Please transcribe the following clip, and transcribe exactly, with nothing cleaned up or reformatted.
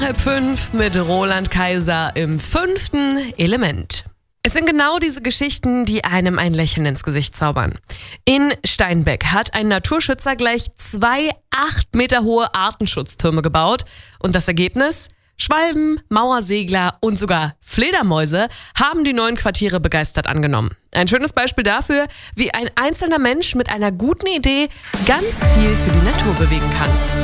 Halb fünf mit Roland Kaiser im fünften Element. Es sind genau diese Geschichten, die einem ein Lächeln ins Gesicht zaubern. In Steinbeck hat ein Naturschützer gleich zwei acht Meter hohe Artenschutztürme gebaut. Und das Ergebnis? Schwalben, Mauersegler und sogar Fledermäuse haben die neuen Quartiere begeistert angenommen. Ein schönes Beispiel dafür, wie ein einzelner Mensch mit einer guten Idee ganz viel für die Natur bewegen kann.